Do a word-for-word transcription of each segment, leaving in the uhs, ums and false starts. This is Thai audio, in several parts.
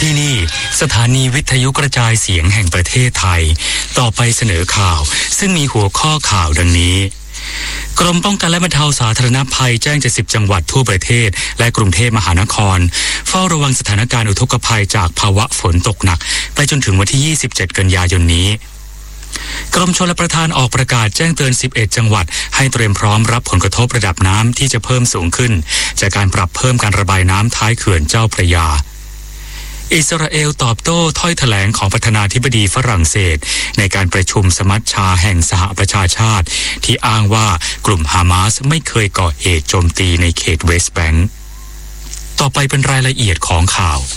ที่นี่สถานีวิทยุกระจายเสียงแห่งประเทศไทยต่อไปเสนอข่าวซึ่งมีหัวข้อข่าวดังนี้กรมป้องกันและบรรเทาสาธารณภัยแจ้งเจ็ดสิบจังหวัดทั่วประเทศและกรุงเทพมหานครเฝ้าระวังสถานการณ์อุทกภัยจากภาวะฝนตกหนักไปจนถึงวันที่ยี่สิบเจ็ดกันยายนนี้กรมชลประทานออกประกาศแจ้งเตือนสิบเอ็ดจังหวัดให้เตรียมพร้อมรับผลกระทบระดับน้ำที่จะเพิ่มสูงขึ้นจากการปรับเพิ่มการระบายน้ำท้ายเขื่อนเจ้าพระยาอิสราเอลตอบโต้ถ้อยแถลงของประธานาธิบดีฝรั่งเศสในการประชุมสมัชชาแห่งสหประชาชาติที่อ้างว่ากลุ่มฮามาสไม่เคยก่อเหตุโจมตีในเขตเวสต์แบงก์ต่อไปเป็นรายละเอียดของข่าว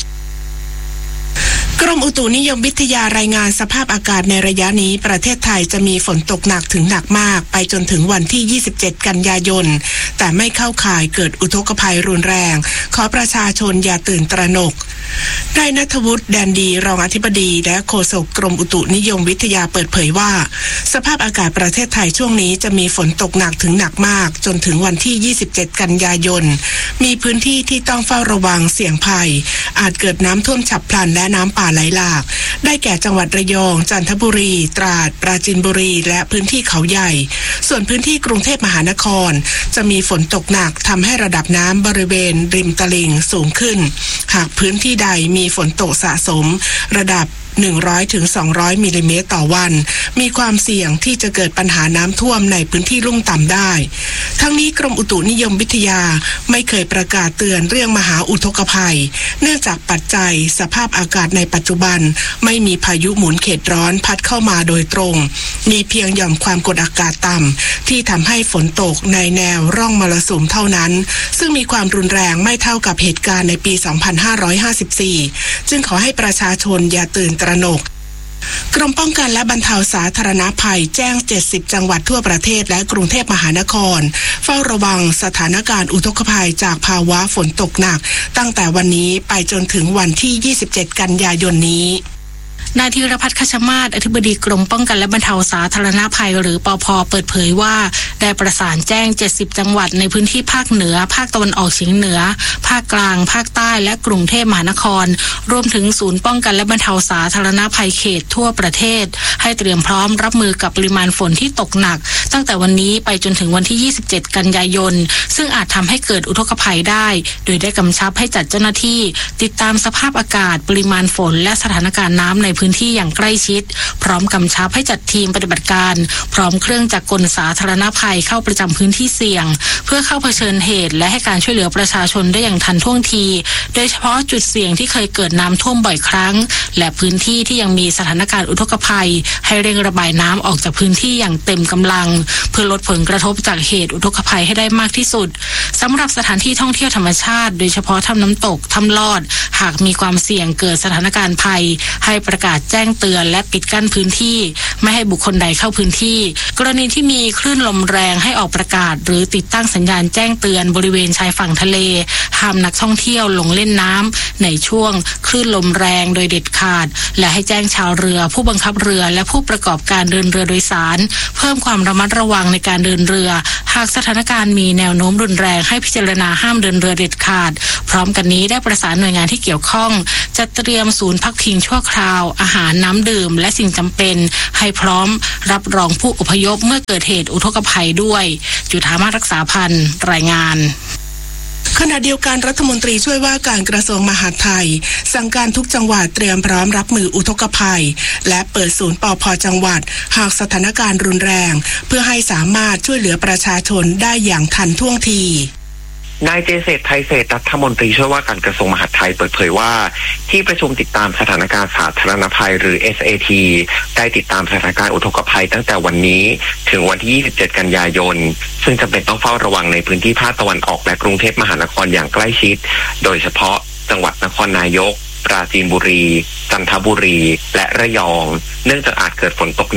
กรมอุตุนิยมวิทยารายงานสภาพอากาศในระยะนี้ประเทศไทยจะมีฝนตกหนักถึงหนักมากไปจนถึงวันที่ยี่สิบเจ็ดกันยายนแต่ไม่เข้าข่ายเกิดอุทกภัยรุนแรงขอประชาชนอย่าตื่นตระหนกนายณัฐวุฒิแดนดีรองอธิบดีและโฆษกกรมอุตุนิยมวิทยาเปิดเผยว่าสภาพอากาศประเทศไทยช่วงนี้จะมีฝนตกหนักถึงหนักมากจนถึงวันที่ยี่สิบเจ็ดกันยายนมีพื้นที่ที่ต้องเฝ้าระวังเสี่ยงภัยอาจเกิดน้ำท่วมฉับพลันและน้ำป่าไหลหลากได้แก่จังหวัดระยองจันทบุรีตราดปราจีนบุรีและพื้นที่เขาใหญ่ส่วนพื้นที่กรุงเทพมหานครจะมีฝนตกหนักทำให้ระดับน้ำบริเวณริมตลิ่งสูงขึ้นหากพื้นที่ใดมีฝนตกสะสมระดับหนึ่งร้อยถึงสองร้อยมิลลิเมตรต่อวันมีความเสี่ยงที่จะเกิดปัญหาน้ำท่วมในพื้นที่ลุ่มต่ำได้ทั้งนี้กรมอุตุนิยมวิทยาไม่เคยประกาศเตือนเรื่องมหาอุทกภัยเนื่องจากปัจจัยสภาพอากาศในปัจจุบันไม่มีพายุหมุนเขตร้อนพัดเข้ามาโดยตรงมีเพียงหย่อมความกดอากาศต่ำที่ทำให้ฝนตกในแนวร่องมรสุมเท่านั้นซึ่งมีความรุนแรงไม่เท่ากับเหตุการณ์ในปีสองพันห้าร้อยห้าสิบสี่จึงขอให้ประชาชนอย่าตื่นตระหนกกรมป้องกันและบรรเทาสาธารณภัยแจ้งเจ็ดสิบจังหวัดทั่วประเทศและกรุงเทพมหานครเฝ้าระวังสถานการณ์อุทกภัยจากภาวะฝนตกหนักตั้งแต่วันนี้ไปจนถึงวันที่ยี่สิบเจ็ดกันยายนนี้นายธีรพัฒน์ คชมาศอธิบดีกรมป้องกันและบรรเทาสาธารณภัยหรือปภ.เปิดเผยว่าได้ประสานแจ้งเจ็ดสิบจังหวัดในพื้นที่ภาคเหนือภาคตะวันออกเฉียงเหนือภาคกลางภาคใต้และกรุงเทพมหานครรวมถึงศูนย์ป้องกันและบรรเทาสาธารณภัยเขตทั่วประเทศให้เตรียมพร้อมรับมือกับปริมาณฝนที่ตกหนักตั้งแต่วันนี้ไปจนถึงวันที่ยี่สิบเจ็ดกันยายนซึ่งอาจทำให้เกิดอุทกภัยได้โดยได้กำชับให้จัดเจ้าหน้าที่ติดตามสภาพอากาศปริมาณฝนและสถานการณ์น้ำในพื้นที่อย่างใกล้ชิดพร้อมกำชับให้จัดทีมปฏิบัติการพร้อมเครื่องจักรกลสาธารณภัยเข้าประจำพื้นที่เสี่ยงเพื่อเข้าเผชิญเหตุและให้การช่วยเหลือประชาชนได้อย่างทันท่วงทีโดยเฉพาะจุดเสี่ยงที่เคยเกิดน้ำท่วมบ่อยครั้งและพื้นที่ที่ยังมีสถานการณ์อุทกภัยให้เร่งระบายน้ำออกจากพื้นที่อย่างเต็มกำลังเพื่อลดผลกระทบจากเหตุอุทกภัยให้ได้มากที่สุดสำหรับสถานที่ท่องเที่ยวธรรมชาติโดยเฉพาะถ้ำน้ำตกถ้ำลอดหากมีความเสี่ยงเกิดสถานการณ์ภัยให้ประกาศแจ้งเตือนและปิดกั้นพื้นที่ไม่ให้บุคคลใดเข้าพื้นที่กรณีที่มีคลื่นลมแรงให้ออกประกาศหรือติดตั้งสัญญาณแจ้งเตือนบริเวณชายฝั่งทะเลห้ามนักท่องเที่ยวลงเล่นน้ำในช่วงคลื่นลมแรงโดยเด็ดขาดและให้แจ้งชาวเรือผู้บังคับเรือและผู้ประกอบการเดินเรือโดยสารเพิ่มความระมัดระวังในการเดินเรือหากสถานการณ์มีแนวโน้มรุนแรงให้พิจารณาห้ามเดินเรือเด็ดขาดพร้อมกันนี้ได้ประสานหน่วยงานที่เกี่ยวข้องจัดเตรียมศูนย์พักพิงชั่วคราวอาหารน้ำดื่มและสิ่งจำเป็นให้พร้อมรับรองผู้อพยพเมื่อเกิดเหตุอุทกภัยด้วยจุฑามาศรักษาพันธ์รายงานขณะเดียวกันรัฐมนตรีช่วยว่าการกระทรวงมหาดไทยสั่งการทุกจังหวัดเตรียมพร้อมรับมืออุทกภัยและเปิดศูนย์ปภ.จังหวัดหากสถานการณ์รุนแรงเพื่อให้สามารถช่วยเหลือประชาชนได้อย่างทันท่วงทีนายเจเศรษฐ์ไทยเศรษฐ์รัฐมนตรีช่วยว่าการกระทรวงมหาดไทยเปิดเผยว่าที่ประชุมติดตามสถานการณ์สาธารณภัยหรือ เอส เอ ที ได้ติดตามสถานการณ์อุทกภัยตั้งแต่วันนี้ถึงวันที่ยี่สิบเจ็ดกันยายนซึ่งจำเป็นต้องเฝ้าระวังในพื้นที่ภาคตะวันออกและกรุงเทพมหานครอย่างใกล้ชิดโดยเฉพาะจังหวัดนครนายกปราจีนบุรีจันทบุรีและระยองเนื่องจากอาจเกิดฝนตกหนัก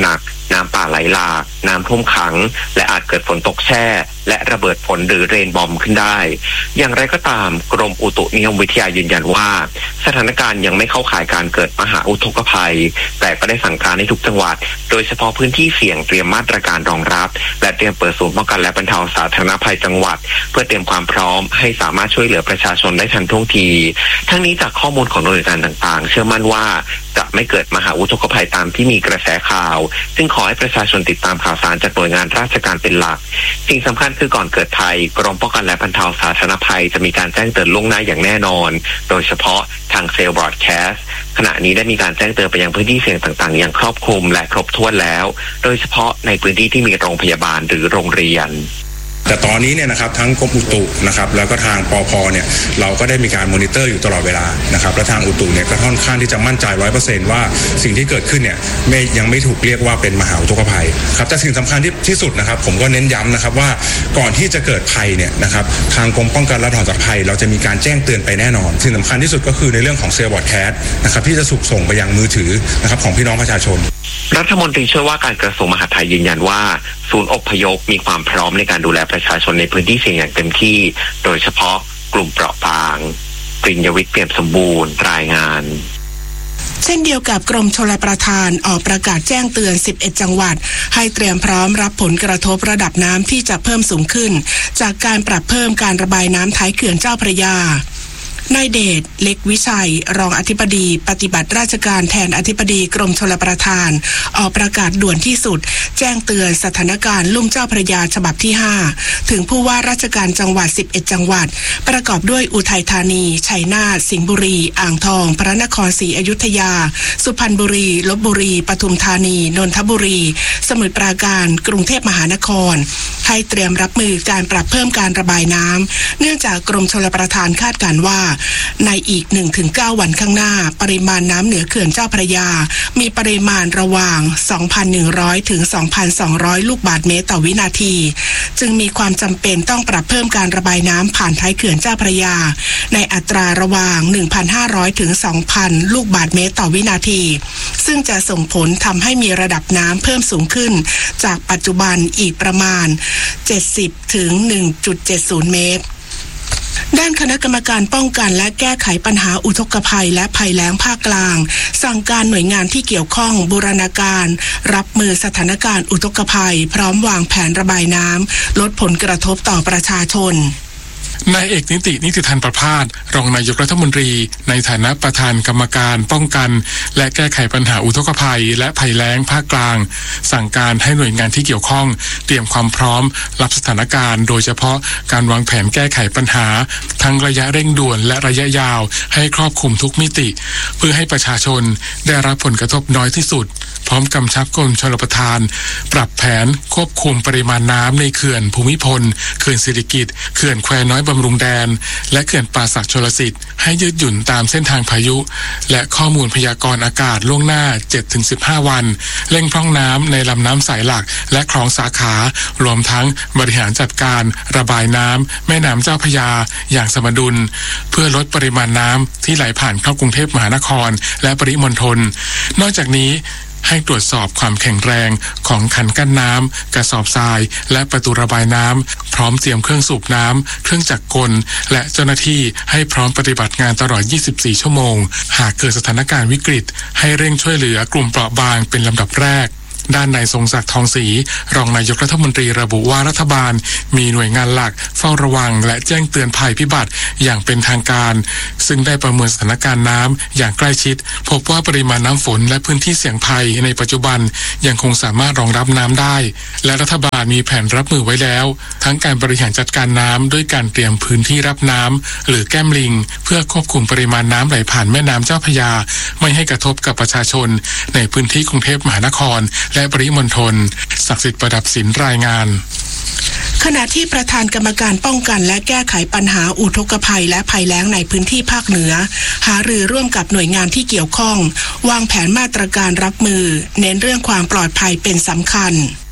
น้ำป่าไหลหลากน้ำท่วมขังและอาจเกิดฝนตกแช่และระเบิดฝนหรือเรนบอมขึ้นได้อย่างไรก็ตามกรมอุตุนิยมวิทยายืนยันว่าสถานการณ์ยังไม่เข้าข่ายการเกิดมหาอุทกภัยแต่ก็ได้สั่งการให้ทุกจังหวัดโดยเฉพาะพื้นที่เสี่ยงเตรียมมาตรการรองรับและเตรียมเปิดศูนย์ป้องกันและบรรเทาสาธารณภัยจังหวัดเพื่อเตรียมความพร้อมให้สามารถช่วยเหลือประชาชนได้ทันท่วงทีทั้งนี้จากข้อมูลของหน่วยงานต่างๆเชื่อมั่นว่าจะไม่เกิดมหาอุทกภัยตามที่มีกระแสข่าวซึ่งขอให้ประชาชนติดตามข่าวสารจากหน่วยงานราชการเป็นหลักสิ่งสำคัญคือก่อนเกิดภัยกรมป้องกันและบรรเทาสาธารณภัยจะมีการแจ้งเตือนล่วงหน้าอย่างแน่นอนโดยเฉพาะทางเซลล์บรอดแคสต์ขณะนี้ได้มีการแจ้งเตือนไปยังพื้นที่เสี่ยงต่างๆอย่างครอบคลุมและครบถ้วนแล้วโดยเฉพาะในพื้นที่ที่มีโรงพยาบาลหรือโรงเรียนแต่ตอนนี้เนี่ยนะครับทั้งกรมอุตุนะครับแล้วก็ทางปภเนี่ยเราก็ได้มีการมอนิเตอร์อยู่ตลอดเวลานะครับและทางอุตุเนี่ยก็ค่อนข้างที่จะมั่นใจ ร้อยเปอร์เซ็นต์ ว่าสิ่งที่เกิดขึ้นเนี่ยไม่ยังไม่ถูกเรียกว่าเป็นมหาอุทกภัยครับแต่สิ่งสำคัญที่ที่สุดนะครับผมก็เน้นย้ำนะครับว่าก่อนที่จะเกิดภัยเนี่ยนะครับทางกรมป้องกันและบรรเทาสาธารณภัยเราจะมีการแจ้งเตือนไปแน่นอนสิ่งสำคัญที่สุดก็คือในเรื่องของเซลล์บรอดแคสต์นะครับที่จะถูกส่งไปยังมือถือนะครับของพี่น้องประชาชนรัฐมนตรีช่วยว่าการกระทรวงมหาดไทยยืนยันว่าศูนย์อพยพมีความพร้อมในการดูแลประชาชนในพื้นที่เสี่ยงอย่างเต็มที่โดยเฉพาะกลุ่มเปราะบางปริญญวิทย์เปี่ยมสมบูรณ์รายงานเช่นเดียวกับกรมชลประทานออกประกาศแจ้งเตือนสิบเอ็ดจังหวัดให้เตรียมพร้อมรับผลกระทบระดับน้ำที่จะเพิ่มสูงขึ้นจากการปรับเพิ่มการระบายน้ำท้ายเขื่อนเจ้าพระยานายเดชเล็กวิชัยรองอธิบดีปฏิบัติราชการแทนอธิบดีกรมชลประทานออกประกาศด่วนที่สุดแจ้งเตือนสถานการณ์ลุ่มเจ้าพระยาฉบับที่ห้าถึงผู้ว่าราชการจังหวัดสิบเอ็ดจังหวัดประกอบด้วยอุทัยธานีชัยนาทสิงห์บุรีอ่างทองพระนครศรีอยุธยาสุพรรณบุรีลพบุรีปทุมธานีนนทบุรีสมุทรปราการกรุงเทพมหานครให้เตรียมรับมือการปรับเพิ่มการระบายน้ำเนื่องจากกรมชลประทานคาดการณ์ว่าในอีก หนึ่งถึงเก้า วันข้างหน้าปริมาณน้ำเหนือเขื่อนเจ้าพระยามีปริมาณระหว่าง สองพันหนึ่งร้อย ถึง สองพันสองร้อย ลูกบาศก์เมตรต่อวินาทีจึงมีความจำเป็นต้องปรับเพิ่มการระบายน้ำผ่านท้ายเขื่อนเจ้าพระยาในอัตราระหว่าง หนึ่งพันห้าร้อย ถึง สองพัน ลูกบาศก์เมตรต่อวินาทีซึ่งจะส่งผลทำให้มีระดับน้ำเพิ่มสูงขึ้นจากปัจจุบันอีกประมาณ เจ็ดสิบ ถึง หนึ่งจุดเจ็ดศูนย์ เมตรด้านคณะกรรมการป้องกันและแก้ไขปัญหาอุทกภัยและภัยแล้งภาคกลางสั่งการหน่วยงานที่เกี่ยวข้องบูรณาการรับมือสถานการณ์อุทกภัยพร้อมวางแผนระบายน้ำลดผลกระทบต่อประชาชนนายเอกนิตินิติธานประภาสรองนายกรัฐมนตรีในฐานะประธานกรรมการป้องกันและแก้ไขปัญหาอุทกภัยและภัยแล้งภาคกลางสั่งการให้หน่วยงานที่เกี่ยวข้องเตรียมความพร้อมรับสถานการณ์โดยเฉพาะการวางแผนแก้ไขปัญหาทั้งระยะเร่งด่วนและระยะยาวให้ครอบคลุมทุกมิติเพื่อให้ประชาชนได้รับผลกระทบน้อยที่สุดพร้อมกำชับกรมชลประทานปรับแผนควบคุมปริมาณน้ำในเขื่อนภูมิพลเขื่อนสิริกิติ์เขื่อนแควน้อยบำรุงแดนและเขื่อนป่าสักชลสิทธิ์ให้ยืดหยุ่นตามเส้นทางพายุและข้อมูลพยากรณ์อากาศล่วงหน้า เจ็ดถึงสิบห้า วันเร่งพร่องน้ำในลำน้ำสายหลักและคลองสาขารวมทั้งบริหารจัดการระบายน้ำแม่น้ำเจ้าพระยาอย่างสมดุลเพื่อลดปริมาณน้ำที่ไหลผ่านเข้ากรุงเทพมหานครและปริมณฑลนอกจากนี้ให้ตรวจสอบความแข็งแรงของคันกั้นน้ำกระสอบทรายและประตูระบายน้ำพร้อมเตรียมเครื่องสูบน้ำเครื่องจักรกลและเจ้าหน้าที่ให้พร้อมปฏิบัติงานตลอดยี่สิบสี่ชั่วโมงหากเกิดสถานการณ์วิกฤตให้เร่งช่วยเหลือกลุ่มเปราะบางเป็นลำดับแรกด้านนายทรงศักดิ์ทองศรีรองนายกรัฐมนตรีระบุว่ารัฐบาลมีหน่วยงานหลักเฝ้าระวังและแจ้งเตือนภัยพิบัติอย่างเป็นทางการซึ่งได้ประเมินสถานการณ์น้ำอย่างใกล้ชิดพบว่าปริมาณน้ำฝนและพื้นที่เสี่ยงภัยในปัจจุบันยังคงสามารถรองรับน้ำได้และรัฐบาลมีแผนรับมือไว้แล้วทั้งการบริหารจัดการน้ำด้วยการเตรียมพื้นที่รับน้ำหรือแก้มลิงเพื่อควบคุมปริมาณน้ำไหลผ่านแม่น้ำเจ้าพระยาไม่ให้กระทบกับประชาชนในพื้นที่กรุงเทพมหานครและปริมณฑลศักดิ์สิทธิ์ประดับศิลป์รายงานขณะที่ประธานกรรมการป้องกันและแก้ไขปัญหาอุทกภัยและภัยแล้งในพื้นที่ภาคเหนือหารือร่วมกับหน่วยงานที่เกี่ยวข้องวางแผนมาตรการรับมือเน้นเรื่องความปลอดภัยเป็นสำคัญ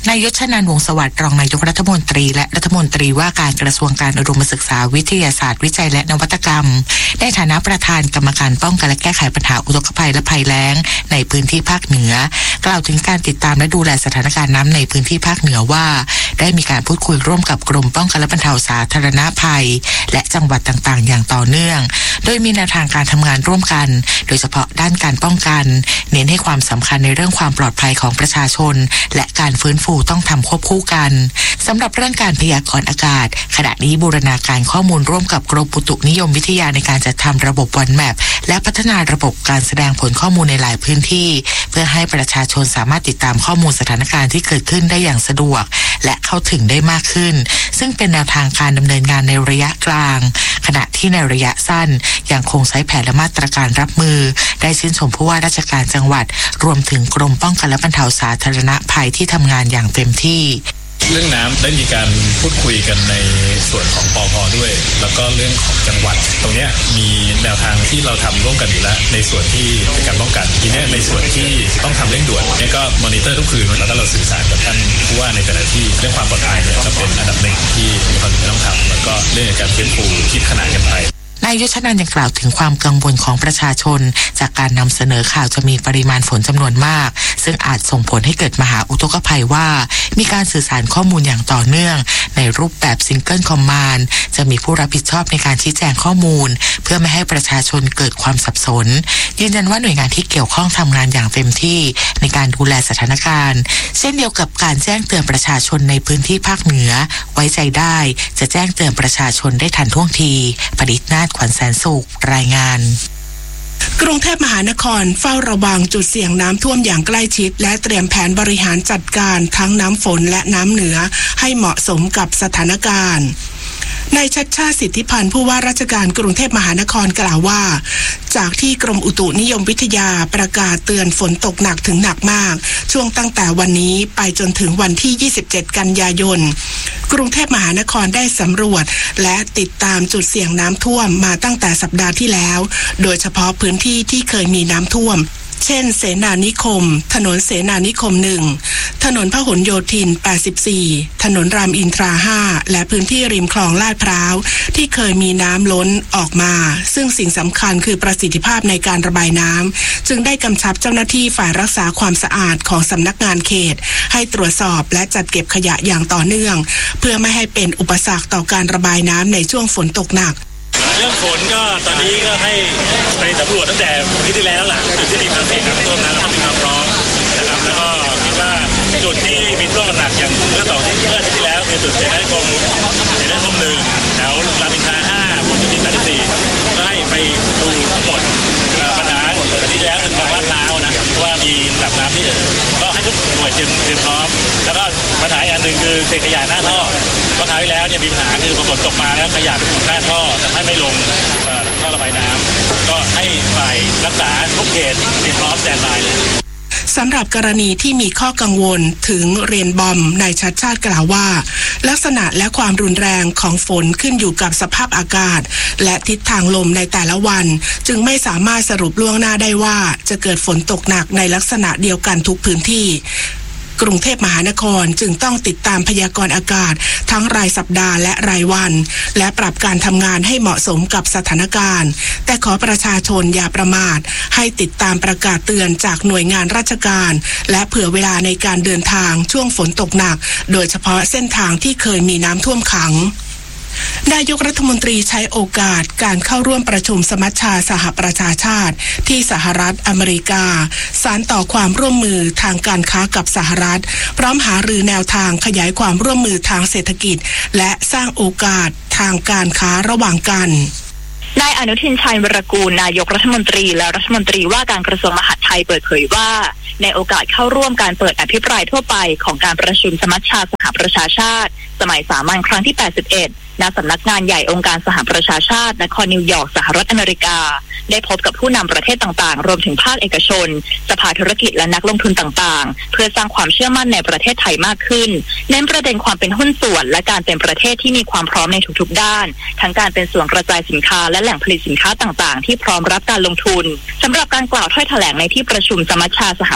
นายยศนันท์ วงศ์สวัสดิ์รองนายกรัฐมนตรีและรัฐมนตรีว่าการกระทรวงการอุดมศึกษาวิทยาศาสตร์วิจัยและนวัตกรรมในฐานะประธานกรรมการป้องกันและแก้ไขปัญหาอุทกภัยและภัยแล้งในพื้นที่ภาคเหนือกล่าวถึงการติดตามและดูแลสถานการณ์น้ำในพื้นที่ภาคเหนือว่าได้มีการพูดคุยร่วมกับกรมป้องกันและบรรเทาสาธารณภัยและจังหวัดต่างๆอย่างต่อเนื่องโดยมีแนวทางการทำงานร่วมกันโดยเฉพาะด้านการป้องกันเน้นให้ความสำคัญในเรื่องความปลอดภัยของประชาชนและการฟื้นฟูต้องทำควบคู่กันสำหรับเรื่องการพยากรณ์อากาศขณะนี้บูรณาการข้อมูลร่วมกับกรมอุตุนิยมวิทยาในการจัดทำระบบวันแมปและพัฒนาระบบการแสดงผลข้อมูลในหลายพื้นที่เพื่อให้ประชาชนสามารถติดตามข้อมูลสถานการณ์ที่เกิดขึ้นได้อย่างสะดวกและเข้าถึงได้มากขึ้นซึ่งเป็นแนวทางการดำเนินงานในระยะกลางขณะที่ในระยะสั้นยังคงใช้แผนและมาตรการรับมือได้ชื่นชมผู้ว่าราชการจังหวัดรวมถึงกรมป้องกันและบรรเทาสาธารณภัยที่ทำงานอย่างเต็มที่เรื่องน้ำได้มีการพูดคุยกันในส่วนของปภ.ด้วยแล้วก็เรื่องของจังหวัดตรงนี้มีแนวทางที่เราทำร่วมกันอยู่แล้วในส่วนที่เป็นการป้องกันทีนี้ในส่วนที่ต้องทำเร่งด่วนนี่ก็มอนิเตอร์ทุกคืนแล้วก็เราสื่อสารกับท่านผู้ว่าในแต่ละที่เรื่องความปลอดภัยเนี่ยก็เป็นอันดับหนึ่งที่มีความจำเป็นต้องทำแล้วก็เรื่องการฟื้นฟูคิดขนาดกันไปนายยศนันท์ยังกล่าวถึงความกังวลของประชาชนจากการนำเสนอข่าวจะมีปริมาณฝนจำนวนมากซึ่งอาจส่งผลให้เกิดมหาอุทกภัยว่ามีการสื่อสารข้อมูลอย่างต่อเนื่องในรูปแบบซิงเกิลคอมมานด์จะมีผู้รับผิดชอบในการชี้แจงข้อมูลเพื่อไม่ให้ประชาชนเกิดความสับสนยืนยันว่าหน่วยงานที่เกี่ยวข้องทำงานอย่างเต็มที่ในการดูแลสถานการณ์เช่นเดียวกับการแจ้งเตือนประชาชนในพื้นที่ภาคเหนือไว้ใจได้จะแจ้งเตือนประชาชนได้ทันท่วงทีผลิตนาถขวัญแสนสุขรายงานกรุงเทพมหานครเฝ้าระวังจุดเสี่ยงน้ำท่วมอย่างใกล้ชิดและเตรียมแผนบริหารจัดการทั้งน้ำฝนและน้ำเหนือให้เหมาะสมกับสถานการณ์นายชัชชาติสิทธิพันธ์ผู้ว่าราชการกรุงเทพมหานครกล่าวว่าจากที่กรมอุตุนิยมวิทยาประกาศเตือนฝนตกหนักถึงหนักมากช่วงตั้งแต่วันนี้ไปจนถึงวันที่ยี่สิบเจ็ดกันยายนกรุงเทพมหานครได้สำรวจและติดตามจุดเสี่ยงน้ำท่วมมาตั้งแต่สัปดาห์ที่แล้วโดยเฉพาะพื้นที่ที่เคยมีน้ำท่วมเช่นเสนานิคมถนนเสนานิคมหนึ่งถนนพหลโยธินแปดสิบสี่ถนนรามอินทราห้าและพื้นที่ริมคลองลาดพร้าวที่เคยมีน้ำล้นออกมาซึ่งสิ่งสำคัญคือประสิทธิภาพในการระบายน้ำจึงได้กำชับเจ้าหน้าที่ฝ่ายรักษาความสะอาดของสำนักงานเขตให้ตรวจสอบและจัดเก็บขยะอย่างต่อเนื่องเพื่อไม่ให้เป็นอุปสรรคต่อการระบายน้ำในช่วงฝนตกหนักเรื่องฝนก็ตอนนี้ก็ให้ไปสำรวจตั้งแต่ปีที่แล้วแหละจุดที่มีความเสี่ยงน้ำท่วมนั้นเรามีความพร้อมนะครับแล้วก็คิดว่าจุดที่มีท่วมหนักอย่างเมื่อสองที่เมื่อที่แล้วคือจุดเสนานิคมเสนานิคมหนึ่งแถวรามอินทราห้าบนที่แปดสิบสี่ก็ให้ไปดูทั้งหมดปัญหาที่แล้วเป็นความลาดพร้าวนะว่ามีระดับน้ำที่ก็ให้ทุกหน่วยเตรียมเตรียมพร้อมแล้วก็ปัญหาอันหนึ่งคือเศษขยะหน้าท่อเพราะคราวที่แล้วเนี่ยมีปัญหาคือพอฝนตกมาแล้วขยะหน้าท่อทำให้ไม่ลงท่อระบายน้ำก็ให้ฝ่ายรักษาทุกเขตเตรียมพร้อมแสนบายเลยสำหรับกรณีที่มีข้อกังวลถึงเรียนบอมนายชัชชาติกล่าวว่าลักษณะและความรุนแรงของฝนขึ้นอยู่กับสภาพอากาศและทิศทางลมในแต่ละวันจึงไม่สามารถสรุปล่วงหน้าได้ว่าจะเกิดฝนตกหนักในลักษณะเดียวกันทุกพื้นที่กรุงเทพมหานครจึงต้องติดตามพยากรณ์อากาศทั้งรายสัปดาห์และรายวันและปรับการทำงานให้เหมาะสมกับสถานการณ์แต่ขอประชาชนอย่าประมาทให้ติดตามประกาศเตือนจากหน่วยงานราชการและเผื่อเวลาในการเดินทางช่วงฝนตกหนักโดยเฉพาะเส้นทางที่เคยมีน้ำท่วมขังนายกรัฐมนตรีใช้โอกาสการเข้าร่วมประชุมสมัชชาสหประชาชาติที่สหรัฐอเมริกาสานต่อความร่วมมือทางการค้ากับสหรัฐพร้อมหารือแนวทางขยายความร่วมมือทางเศรษฐกิจและสร้างโอกาสทางการค้าระหว่างกันนายอนุทิน ชัยวรกูลนายกรัฐมนตรีและรัฐมนตรีว่าการกระทรวงมหาดไทยเปิดเผยว่าในโอกาสเข้าร่วมการเปิดอภิปรายทั่วไปของการประชุมสมัชชาสหประชาชาติสมัยสามัญครั้งที่แปดสิบเอ็ดณสำนักงานใหญ่องค์การสหประชาชาตินครนิวยอร์กสหรัฐอเมริกาได้พบกับผู้นำประเทศต่างๆรวมถึงภาคเอกชนสภาธุรกิจและนักลงทุนต่างๆเพื่อสร้างความเชื่อมั่นในประเทศไทยมากขึ้นเน้นประเด็นความเป็นหุ้นส่วนและการเป็นประเทศที่มีความพร้อมในทุกๆด้านทั้งการเป็นส่วนกระจายสินค้าและแหล่งผลิตสินค้าต่างๆที่พร้อมรับการลงทุนสำหรับการกล่าวถ้อยแถลงในที่ประชุมสมัชชาสห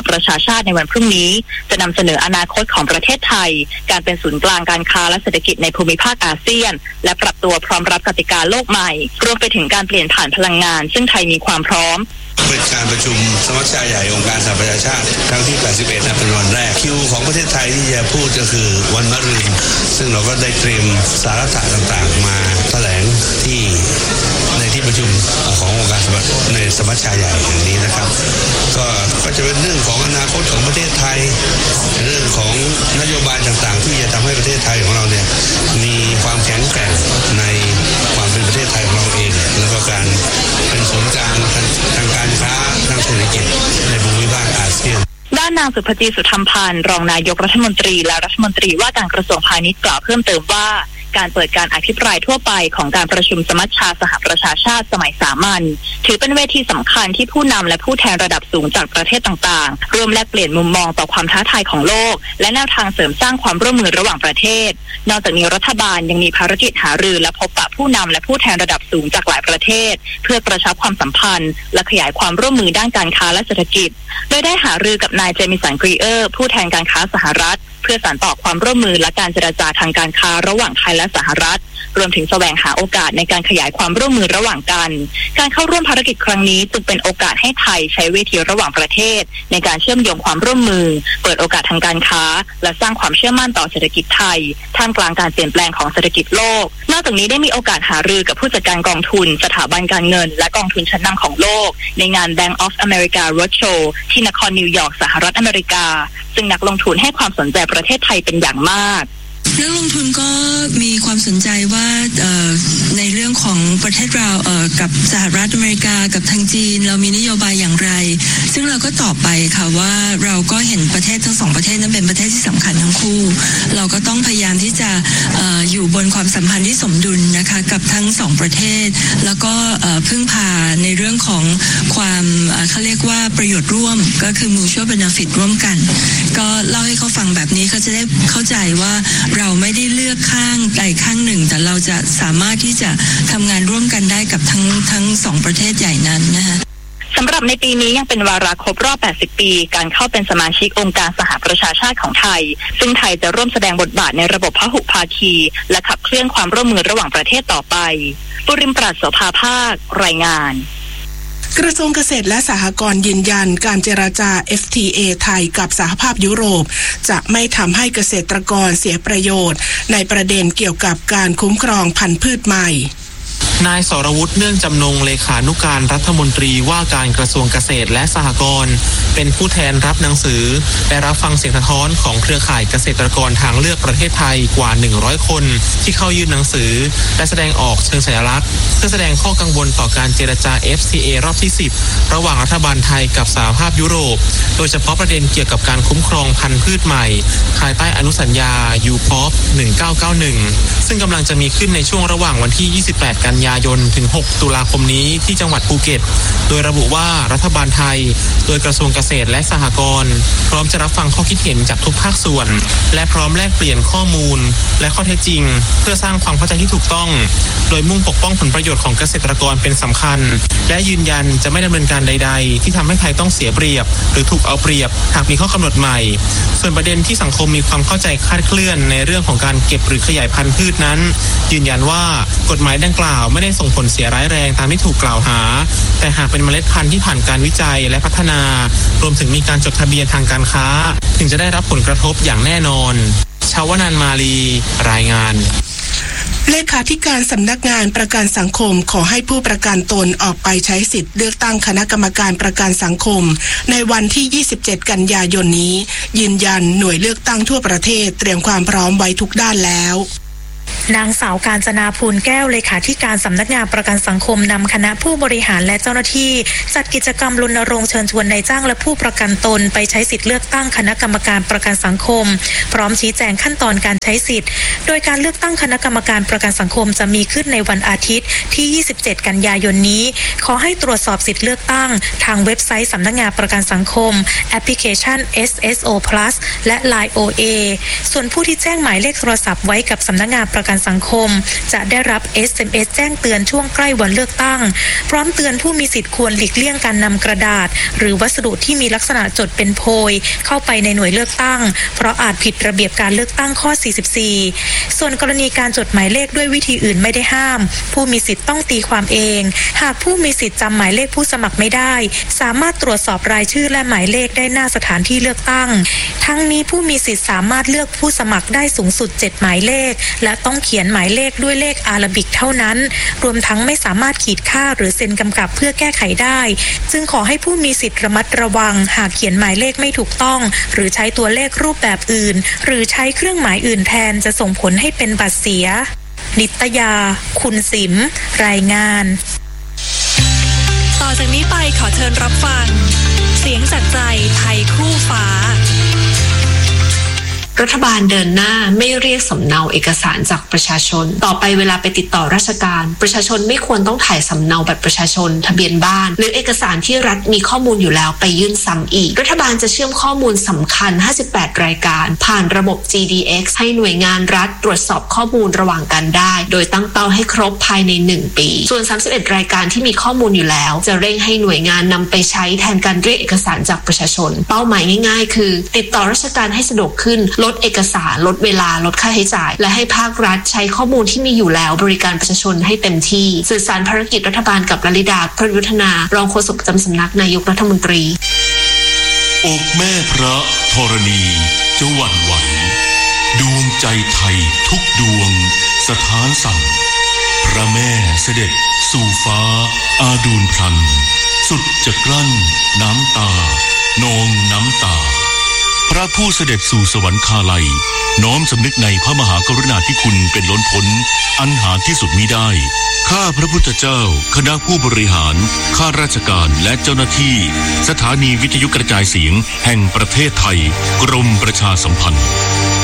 ประชาชาติในวันพรุ่งนี้จะนำเสนออนาคตของประเทศไทยการเป็นศูนย์กลางการค้าและเศรษฐกิจในภูมิภาคอาเซียนและปรับตัวพร้อมรับกติกาโลกใหม่รวมไปถึงการเปลี่ยนผ่านพลังงานซึ่งไทยมีความพร้อมเป็นการประชุมสมัชชาใหญ่องค์การสหประชาชาติครั้งที่แปดสิบเอ็ดเป็นวันแรกคิวของประเทศไทยที่จะพูดก็คือวันมะรืนซึ่งเราก็ได้เตรียมสาระต่างๆมาแถลงที่ในที่ประชุมขององค์การในสมัชชาใหญ่แห่งนี้นะครับก็ก็จะเป็นเรื่องของอนาคตของประเทศไทยเรื่องของนโยบายต่างๆที่จะทำให้ประเทศไทยของเราเนี่ยมีความแข็งแกร่งในความเป็นประเทศไทยของเราเองแล้วก็การเป็นศูนย์กลางทางการค้าทางเศรษฐกิจในภูมิภาคอาเซียนด้านนางสุภจีสุธรรมพันธ์รองนายกรัฐมนตรีและรัฐมนตรีว่าการกระทรวงพาณิชย์กล่าวเพิ่มเติมว่าการเปิดการอภิปรายทั่วไปของการประชุมสมัชชาสหประชาชาติสมัยสามัญถือเป็นเวทีสำคัญที่ผู้นำและผู้แทนระดับสูงจากประเทศต่างๆร่วมแลกเปลี่ยนมุมมองต่อความท้าทายของโลกและแนวทางเสริมสร้างความร่วมมือระหว่างประเทศนอกจากนี้รัฐบาลยังมีภารกิจหารือและพบปะผู้นำและผู้แทนระดับสูงจากหลายประเทศเพื่อกระชับความสัมพันธ์และขยายความร่วมมือด้านการค้าและเศรษฐกิจโดยได้หารือกับนายเจมิสันกรีเออร์ผู้แทนการค้าสหรัฐเพื่อสานต่อความร่วมมือและการเจรจาทางการค้าระหว่างไทยและสหรัฐรวมถึงแสวงหาโอกาสในการขยายความร่วมมือระหว่างกันการเข้าร่วมภารกิจครั้งนี้จึงเป็นโอกาสให้ไทยใช้เวทีระหว่างประเทศในการเชื่อมโยงความร่วมมือเปิดโอกาสทางการค้าและสร้างความเชื่อมั่นต่อเศรษฐกิจไทยท่ามกลางการเปลี่ยนแปลงของเศรษฐกิจโลกนอกจากนี้ได้มีโอกาสหารือกับผู้จัดการกองทุนสถาบันการเงินและกองทุนชั้นนำของโลกในงาน Bank of America Roadshow ที่นครนิวยอร์กสหรัฐอเมริกาซึ่งนักลงทุนให้ความสนใจประเทศไทยเป็นอย่างมากนักลงทุนก็มีความสนใจว่าในเรื่องของประเทศเรากับสหรัฐอเมริกากับทางจีนเรามีนโยบายอย่างไรซึ่งเราก็ตอบไปค่ะว่าเราก็เห็นประเทศทั้งสองประเทศนั้นเป็นประเทศที่สำคัญทั้งคู่เราก็ต้องพยายามที่จะ อ, อยู่บนความสัมพันธ์ที่สมดุลนะคะกับทั้งสองประเทศแล้วก็พึ่งพาในเรื่องของความเขาเรียกว่าประโยชน์ร่วมก็คือ mutual benefit ร่วมกันก็เล่าให้เขาฟังแบบนี้เขาจะได้เข้าใจว่าเราไม่ได้เลือกข้างใดข้างหนึ่งแต่เราจะสามารถที่จะทำงานร่วมกันได้กับทั้งทั้งสองประเทศใหญ่นั้นนะคะสำหรับในปีนี้ยังเป็นวาระครบรอบแปดสิบปีการเข้าเป็นสมาชิกองค์การสหประชาชาติของไทยซึ่งไทยจะร่วมแสดงบทบาทในระบบพหุภาคีและขับเคลื่อนความร่วมมือระหว่างประเทศต่อไปปุริมปราศโสภาภาครายงานกระทรวงเกษตรและสหกรณ์ยืนยันการเจรจา เอฟ ที เอ ไทยกับสหภาพยุโรปจะไม่ทำให้เกษตรกรเสียประโยชน์ในประเด็นเกี่ยวกับการคุ้มครองพันธุ์พืชใหม่นายสรวุฒิเนื่องจำนงเลขานุการรัฐมนตรีว่าการกระทรวงเกษตรและสหกรณ์เป็นผู้แทนรับหนังสือและรับฟังเสียงสะท้อนของเครือข่ายเกษตรกรทางเลือกประเทศไทยกว่าหนึ่งร้อยคนที่เข้ายื่นหนังสือและแสดงออกเชิงสัญลักษณ์เพื่อแสดงข้อกังวลต่อการเจรจา เอฟ ที เอ รอบที่สิบระหว่างรัฐบาลไทยกับสหภาพยุโรปโดยเฉพาะประเด็นเกี่ยวกับการคุ้มครองพันธุ์พืชใหม่ภายใต้อนุสัญญา ยู พี โอ พี หนึ่งเก้าเก้าหนึ่งซึ่งกำลังจะมีขึ้นในช่วงระหว่างวันที่ยี่สิบแปดกันยายนถึงหกตุลาคมนี้ที่จังหวัดภูเก็ตโดยระบุว่ารัฐบาลไทยโดยกระทรวงเกษตรและสหกรณ์พร้อมจะรับฟังข้อคิดเห็นจากทุกภาคส่วนและพร้อมแลกเปลี่ยนข้อมูลและข้อเท็จจริงเพื่อสร้างความเข้าใจที่ถูกต้องโดยมุ่งปกป้องผลประโยชน์ของเกษตรกรเป็นสำคัญและยืนยันจะไม่ดำเนินการใดๆที่ทำให้ไทยต้องเสียเปรียบหรือถูกเอาเปรียบหากมีข้อกำหนดใหม่ส่วนประเด็นที่สังคมมีความเข้าใจคลาดเคลื่อนในเรื่องของการเก็บหรือขยายพันธุ์พืชนั้นยืนยันว่ากฎหมายดังกล่าวไม่ได้ส่งผลเสียร้ายแรงตามที่ถูกกล่าวหาแต่หากเป็นเมล็ดพันธุ์ที่ผ่านการวิจัยและพัฒนารวมถึงมีการจดทะเบียนทางการค้าถึงจะได้รับผลกระทบอย่างแน่นอนชาวนันมาลีรายงานเลขาธิการสำนักงานประกันสังคมขอให้ผู้ประกันตนออกไปใช้สิทธิ์เลือกตั้งคณะกรรมการประกันสังคมในวันที่ยี่สิบเจ็ดกันยายนนี้ยืนยันหน่วยเลือกตั้งทั่วประเทศเตรียมความพร้อมไว้ทุกด้านแล้วนางสาวกาญจนาภูลแก้วเลขาธิการสำนักงานประกันสังคมนำคณะผู้บริหารและเจ้าหน้าที่จัดกิจกรรมรณรงค์เชิญชวนนายจ้างและผู้ประกันตนไปใช้สิทธิเลือกตั้งคณะกรรมการประกันสังคมพร้อมชี้แจงขั้นตอนการใช้สิทธิ์โดยการเลือกตั้งคณะกรรมการประกันสังคมจะมีขึ้นในวันอาทิตย์ที่ยี่สิบเจ็ดกันยายนนี้ขอให้ตรวจสอบสิทธิเลือกตั้งทางเว็บไซต์สำนักงานประกันสังคมแอปพลิเคชัน เอส เอส โอ Plus และ ไลน์ โอ เอ ส่วนผู้ที่แจ้งหมายเลขโทรศัพท์ไว้กับสำนักงานประกันกันสังคมจะได้รับ เอส เอ็ม เอส แจ้งเตือนช่วงใกล้วันเลือกตั้งพร้อมเตือนผู้มีสิทธิ์ควรหลีกเลี่ยงการนำกระดาษหรือวัสดุที่มีลักษณะจดเป็นโพยเข้าไปในหน่วยเลือกตั้งเพราะอาจผิดระเบียบการเลือกตั้งข้อสี่สิบสี่ส่วนกรณีการจดหมายเลขด้วยวิธีอื่นไม่ได้ห้ามผู้มีสิทธิ์ต้องตีความเองหากผู้มีสิทธิ์จำหมายเลขผู้สมัครไม่ได้สามารถตรวจสอบรายชื่อและหมายเลขได้หน้าสถานที่เลือกตั้งทั้งนี้ผู้มีสิทธิ์สามารถเลือกผู้สมัครได้สูงสุดเจ็ดหมายเลขและต้องเขียนหมายเลขด้วยเลขอาราบิกเท่านั้นรวมทั้งไม่สามารถขีดค่าหรือเซ็นกำกับเพื่อแก้ไขได้จึงขอให้ผู้มีสิทธิ์ระมัดระวังหากเขียนหมายเลขไม่ถูกต้องหรือใช้ตัวเลขรูปแบบอื่นหรือใช้เครื่องหมายอื่นแทนจะส่งผลให้เป็นบัตรเสียนิตยาคุณสิมรายงานต่อจากนี้ไปขอเชิญรับฟังเสียงจากใจไทยคู่ฟ้ารัฐบาลเดินหน้าไม่เรียกสำเนาเอกสารจากประชาชนต่อไปเวลาไปติดต่อราชการประชาชนไม่ควรต้องถ่ายสำเนาบัตรประชาชนทะเบียนบ้านหรือเอกสารที่รัฐมีข้อมูลอยู่แล้วไปยื่นซ้ำอีกรัฐบาลจะเชื่อมข้อมูลสำคัญห้าสิบแปดรายการผ่านระบบ จี ดี เอ็กซ์ ให้หน่วยงานรัฐตรวจสอบข้อมูลระหว่างกันได้โดยตั้งเป้าให้ครบภายในหนึ่งปีส่วนสามสิบเอ็ดรายการที่มีข้อมูลอยู่แล้วจะเร่งให้หน่วยงานนำไปใช้แทนการเรียกเอกสารจากประชาชนเป้าหมายง่ายๆคือติดต่อราชการให้สะดวกขึ้นลดเอกสารลดเวลาลดค่าใช้จ่ายและให้ภาครัฐใช้ข้อมูลที่มีอยู่แล้วบริการประชาชนให้เต็มที่สื่อสารภารกิจรัฐบาลกับลลิดาพรยุทธนารองโฆษกประจำสำนักนายกรัฐมนตรีอกแม่พระธรณีจะหวั่นไหวดวงใจไทยทุกดวงสถานสั่นพระแม่เสด็จสู่ฟ้าอาดูลพลันสุดจะกลั้นน้ำตานองน้ำตาพระผู้เสด็จสู่สวรรคาลัยน้อมสำนึกในพระมหากรุณาธิคุณเป็นล้นพ้นอันหาที่สุดมิได้ข้าพระพุทธเจ้าคณะผู้บริหารข้าราชการและเจ้าหน้าที่สถานีวิทยุกระจายเสียงแห่งประเทศไทยกรมประชาสัมพันธ์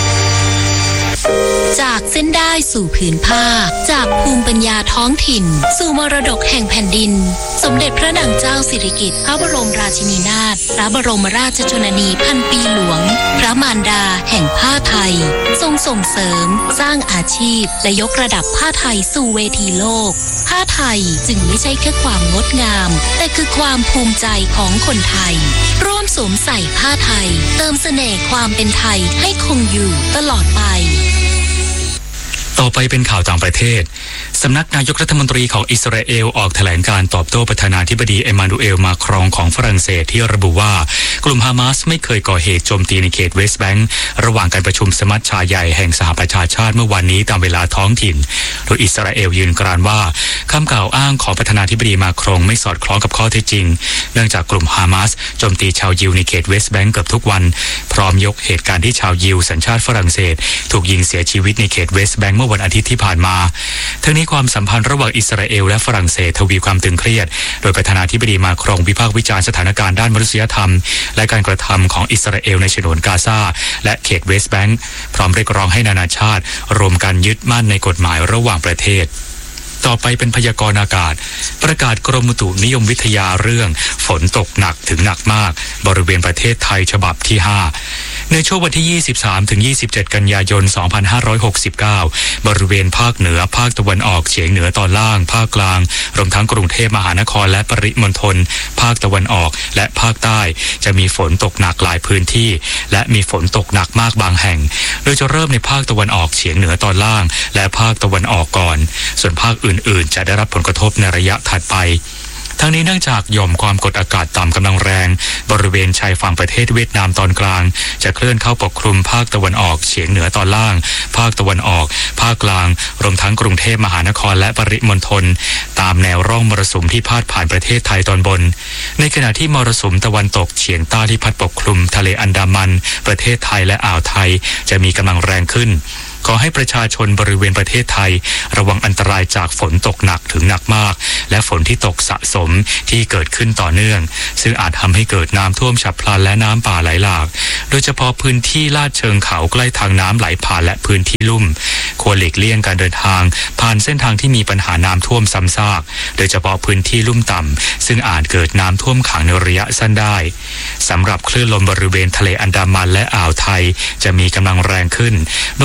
จากเส้นได้สู่ผืนผ้าจากภูมิปัญญาท้องถิ่นสู่มรดกแห่งแผ่นดินสมเด็จพระนางเจ้าสิริกิติ์พระบรมราชินีนาถพระบรมราชชนนีพันปีหลวงพระมารดาแห่งผ้าไทยทรงส่งเสริมสร้างอาชีพและยกระดับผ้าไทยสู่เวทีโลกผ้าไทยจึงไม่ใช่แค่ความงดงามแต่คือความภูมิใจของคนไทยร่วมสวมใส่ผ้าไทยเติมเสน่ห์ความเป็นไทยให้คงอยู่ตลอดไปต่อไปเป็นข่าวต่างประเทศสำนักนายกรัฐมนตรีของอิสราเอลออกแถลงการตอบโต้ประธานาธิบดีเอมานูเอลมาครองของฝรั่งเศสที่ระบุว่ากลุ่มฮามาสไม่เคยก่อเหตุโจมตีในเขตเวสต์แบงก์ระหว่างการประชุมสมัชชาใหญ่แห่งสหประชาชาติเมื่อวันนี้ตามเวลาท้องถิ่นโดยอิสราเอลยืนกรานว่าคำกล่าวอ้างของประธานาธิบดีมาครองไม่สอดคล้องกับข้อเท็จจริงเนื่องจากกลุ่มฮามาสโจมตีชาวยิวในเขตเวสต์แบงก์เกือบทุกวันพร้อมยกเหตุการณ์ที่ชาวยิวสัญชาติฝรั่งเศสถูกยิงเสียชีวิตในเขตเวสต์แบงก์เมื่อวันอาทิตย์ที่ผ่านมาทั้งนี้ความสัมพันธ์ระหว่างอิสราเอลและฝรั่งเศสทวีความตึงเครียดโดยประธานาธิบดีมาครองวิพากษ์วิจารณ์สถานการณ์ด้านมนุษยธรรมและการกระทำของอิสราเอลในฉนวนกาซาและเขตเวสต์แบงก์พร้อมเรียกร้องให้นานาชาติรวมกันยึดมั่นในกฎหมายระหว่างประเทศต่อไปเป็นพยากรณ์อากาศประกาศกรมอุตุนิยมวิทยาเรื่องฝนตกหนักถึงหนักมากบริเวณประเทศไทยฉบับที่ห้าในช่วงวันที่ยี่สิบสามถึงยี่สิบเจ็ดกันยายนสองพันห้าร้อยหกสิบเก้าบริเวณภาคเหนือภาคตะวันออกเฉียงเหนือตอนล่างภาคกลางรวมทั้งกรุงเทพมหานครและปริมณฑลภาคตะวันออกและภาคใต้จะมีฝนตกหนักหลายพื้นที่และมีฝนตกหนักมากบางแห่งโดยจะเริ่มในภาคตะวันออกเฉียงเหนือตอนล่างและภาคตะวันออกก่อนส่วนภาคอื่นๆจะได้รับผลกระทบในระยะถัดไปทั้งนี้เนื่องจากหย่อมความกดอากาศต่ำกำลังแรงบริเวณชายฝั่งประเทศเวียดนามตอนกลางจะเคลื่อนเข้าปกคลุมภาคตะวันออกเฉียงเหนือตอนล่างภาคตะวันออกภาคกลางรวมทั้งกรุงเทพมหานครและปริมณฑลตามแนวร่องมรสุมที่พาดผ่านประเทศไทยตอนบนในขณะที่มรสุมตะวันตกเฉียงใต้ที่พัดปกคลุมทะเลอันดามันประเทศไทยและอ่าวไทยจะมีกำลังแรงขึ้นขอให้ประชาชนบริเวณประเทศไทยระวังอันตรายจากฝนตกหนักถึงหนักมากและฝนที่ตกสะสมที่เกิดขึ้นต่อเนื่องซึ่งอาจทำให้เกิดน้ำท่วมฉับพลันและน้ำป่าไหลหลากโดยเฉพาะพื้นที่ลาดเชิงเขาใกล้ทางน้ำไหลผ่านและพื้นที่ลุ่มควรหลีกเลี่ยงการเดินทางผ่านเส้นทางที่มีปัญหาน้ำท่วมซ้ำซากโดยเฉพาะพื้นที่ลุ่มต่ำซึ่งอาจเกิดน้ำท่วมขังในระยะสั้นได้สำหรับคลื่นลมบริเวณทะเลอันดามันและอ่าวไทยจะมีกำลังแรงขึ้นโดยอ่าวไทย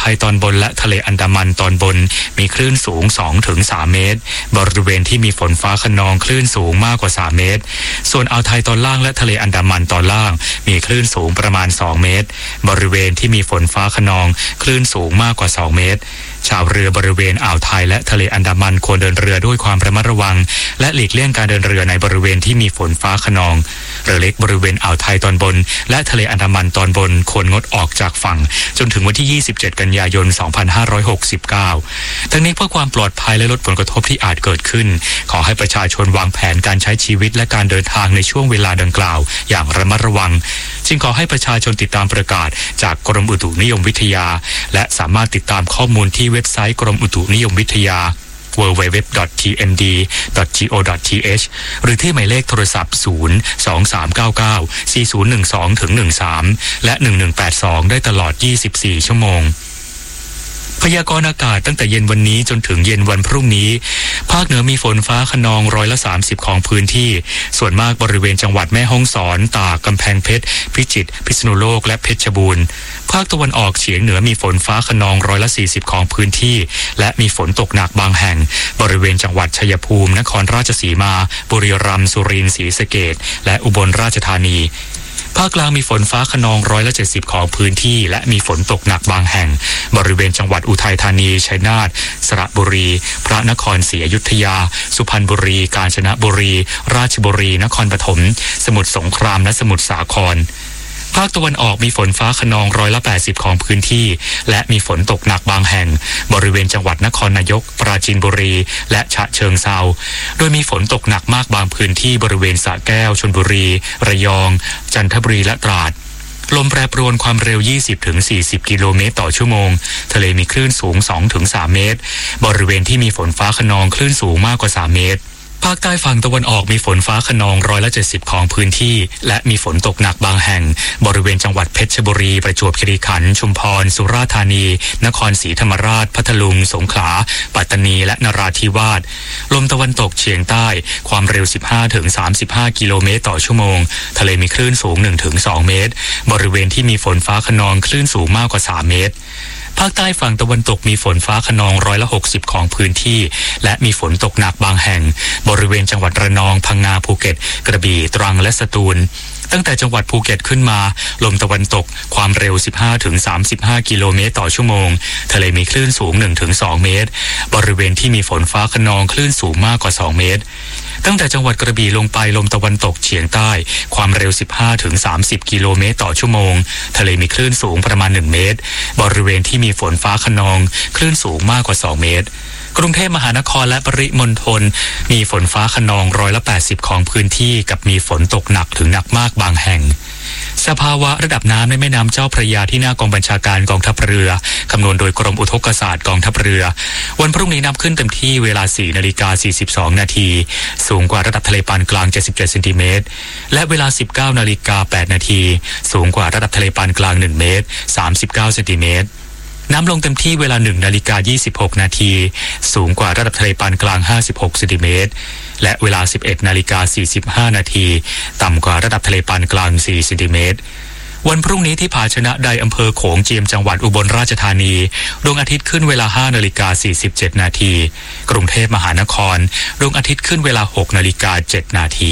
ยตอนบนและทะเลอันดามันตอนบนมีคลื่นสูง สองถึงสาม เมตรบริเวณที่มีฝนฟ้าคะนองคลื่นสูงมากกว่าสามเมตรส่วนอ่าวไทยตอนล่างและทะเลอันดามันตอนล่างมีคลื่นสูงประมาณสองเมตรบริเวณที่มีฝนฟ้าคะนองคลื่นสูงมากกว่าสองเมตรชาวเรือบริเวณอ่าวไทยและทะเลอันดามันควรเดินเรือด้วยความระมัดระวังและหลีกเลี่ยงการเดินเรือในบริเวณที่มีฝนฟ้าคะนองเรือเล็กบริเวณอ่าวไทยตอนบนและทะเลอันดามันตอนบนควรงดออกจากฝั่งจนถึงวันที่ยี่สิบเจ็ดกันยายนสองพันห้าร้อยหกสิบเก้าทั้งนี้เพื่อความปลอดภัยและลดผลกระทบที่อาจเกิดขึ้นขอให้ประชาชนวางแผนการใช้ชีวิตและการเดินทางในช่วงเวลาดังกล่าวอย่างระมัดระวังจึงขอให้ประชาชนติดตามประกาศจากกรมอุตุนิยมวิทยาและสามารถติดตามข้อมูลที่เว็บไซต์กรมอุตุนิยมวิทยา ดับเบิลยู ดับเบิลยู ดับเบิลยู ดอท ที เอ็ม ดี ดอท จี โอ ดอท ที เอช หรือที่หมายเลขโทรศัพท์ศูนย์ สอง สาม เก้า เก้า สี่ ศูนย์ หนึ่ง สอง ถึง หนึ่ง สามและหนึ่ง หนึ่ง แปด สองได้ตลอดยี่สิบสี่ชั่วโมงพยากรณ์อากาศตั้งแต่เย็นวันนี้จนถึงเย็นวันพรุ่งนี้ภาคเหนือมีฝนฟ้าคะนองร้อยละสามสิบของพื้นที่ส่วนมากบริเวณจังหวัดแม่ฮ่องสอนตากกำแพงเพชรพิจิตรพิษณุโลกและเพชรบูรณ์ภาคตะวันออกเฉียงเหนือมีฝนฟ้าคะนองร้อยละสี่สิบของพื้นที่และมีฝนตกหนักบางแห่งบริเวณจังหวัดชัยภูมินครราชสีมาบุรีรัมย์สุรินทร์ศรีสะเกษและอุบลราชธานีภาคกลางมีฝนฟ้าคะนองร้อยละเจ็ดสิบของพื้นที่และมีฝนตกหนักบางแห่งบริเวณจังหวัดอุทัยธานีชัยนาทสระบุรีพระนครศรีอยุธยาสุพรรณบุรีกาญจนบุรีราชบุรีนครปฐมสมุทรสงครามและสมุทรสาครภาคตะวันออกมีฝนฟ้าคะนองร้อยละแปดสิบของพื้นที่และมีฝนตกหนักบางแห่งบริเวณจังหวัดนครนายกปราจีนบุรีและฉะเชิงเทราโดยมีฝนตกหนักมากบางพื้นที่บริเวณสระแก้วชลบุรีระยองจันทบุรีและตราดลมแปรปรวนความเร็ว ยี่สิบถึงสี่สิบ กิโลเมตรต่อชั่วโมงทะเลมีคลื่นสูง สองถึงสาม เมตรบริเวณที่มีฝนฟ้าคะนองคลื่นสูงมากกว่าสามเมตรภาคใต้ฝั่งตะวันออกมีฝนฟ้าคะนองร้อยละเจ็ดสิบของพื้นที่และมีฝนตกหนักบางแห่งบริเวณจังหวัดเพชรบุรีประจวบคีรีขันธ์ชุมพรสุราษฎร์ธานีนครศรีธรรมราชพัทลุงสงขลาปัตตานีและนราธิวาสลมตะวันตกเฉียงใต้ความเร็ว สิบห้าถึงสามสิบห้า กิโลเมตรต่อชั่วโมงทะเลมีคลื่นสูง หนึ่งถึงสอง เมตรบริเวณที่มีฝนฟ้าคะนองคลื่นสูงมากกว่าสามเมตรภาคใต้ฝั่งตะวันตกมีฝนฟ้าคะนองร้อยละหกสิบของพื้นที่และมีฝนตกหนักบางแห่งบริเวณจังหวัดระนองพังงาภูเก็ตกระบี่ตรังและสตูลตั้งแต่จังหวัดภูเก็ตขึ้นมาลมตะวันตกความเร็ว สิบห้าถึงสามสิบห้า กิโลเมตรต่อชั่วโมงทะเลมีคลื่นสูง หนึ่งถึงสอง เมตรบริเวณที่มีฝนฟ้าคะนองคลื่นสูงมากกว่าสองเมตรตั้งแต่จังหวัดกระบี่ลงไปลมตะวันตกเฉียงใต้ความเร็ว สิบห้าถึงสามสิบ กิโลเมตรต่อชั่วโมงทะเลมีคลื่นสูงประมาณหนึ่งเมตรบริเวณที่มีฝนฟ้าคะนองคลื่นสูงมากกว่าสองเมตรกรุงเทพมหานครและปริมณฑลมีฝนฟ้าคะนองร้อยละแปดสิบของพื้นที่กับมีฝนตกหนักถึงหนักมากบางแห่งสภาวะระดับน้ำในแม่น้ำเจ้าพระยาที่หน้ากองบัญชาการกองทัพเรือคำนวณโดยกรมอุทกศาสตร์กองทัพเรือวันพรุ่งนี้น้ำขึ้นเต็มที่เวลา สี่นาฬิกาสี่สิบสอง นาทีสูงกว่าระดับทะเลปานกลางเจ็ดสิบเจ็ดเซนติเมตรและเวลา สิบเก้านาฬิกาแปดนาทีสูงกว่าระดับทะเลปานกลางหนึ่งเมตรสามสิบเก้าเซนติเมตรน้ำลงเต็มที่เวลา หนึ่งนาฬิกายี่สิบหก นาทีสูงกว่าระดับทะเลปานกลางห้าสิบหกเซนติเมตรและเวลา สิบเอ็ดนาฬิกาสี่สิบห้า นาทีต่ำกว่าระดับทะเลปานกลางสี่เซนติเมตรวันพรุ่งนี้ที่ผาชนะใดอำเภอโขงเจียมจังหวัดอุบลราชธานีดวงอาทิตย์ขึ้นเวลา ห้านาฬิกาสี่สิบเจ็ด นาทีกรุงเทพมหานครดวงอาทิตย์ขึ้นเวลา หกนาฬิกาเจ็ด นาที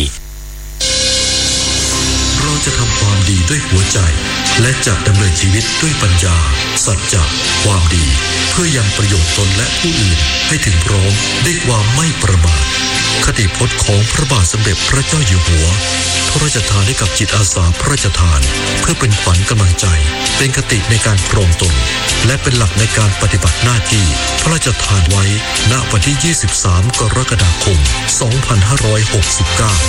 เราจะทำความดีด้วยหัวใจและจะดำเนินชีวิตด้วยปัญญาสัจจะความดีเพื่อยังประโยชน์ตนและผู้อื่นให้ถึงพร้อมด้วยความไม่ประมาทคติพจน์ของพระบาทสมเด็จพระเจ้าอยู่หัวพระราชทานให้กับจิตอาสาพระราชทานเพื่อเป็นขวัญกำลังใจเป็นคติในการครองตนและเป็นหลักในการปฏิบัติหน้าที่พระราชทานไว้ณวันที่ยี่สิบสามกรกฎาคมสองพันห้าร้อยหกสิบเก้า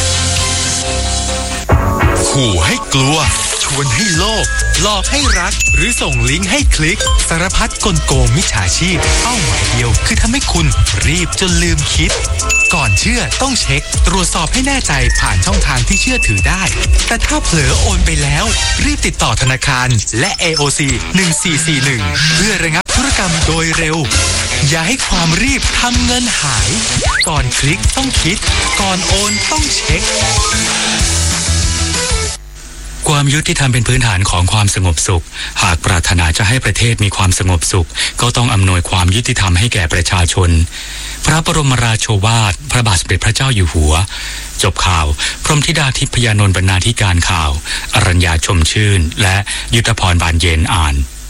ขู่ให้กลัวชวนให้โลภหลอกให้รักหรือส่งลิงก์ให้คลิกสารพัดกลโกงมิจฉาชีพเป้าหมายเดียวคือทำให้คุณรีบจนลืมคิดก่อนเชื่อต้องเช็คตรวจสอบให้แน่ใจผ่านช่องทางที่เชื่อถือได้แต่ถ้าเผลอโอนไปแล้วรีบติดต่อธนาคารและ เอ โอ ซี หนึ่งสี่สี่หนึ่งเพื่อระงับธุรกรรมโดยเร็วอย่าให้ความรีบทำเงินหายก่อนคลิกต้องคิดก่อนโอนต้องเช็คความความยุติธรรมเป็นพื้นฐานของความสงบสุขหากปรารถนาจะให้ประเทศมีความสงบสุขก็ต้องอำนวยความยุติธรรมให้แก่ประชาชนพระบรมราโชวาทพระบาทสมเด็จพระเจ้าอยู่หัวจบข่าวพรหมธิดาทิพยานนท์บรรณาธิการข่าวอรัญญาชมชื่นและยุทธพรบานเย็นอ่าน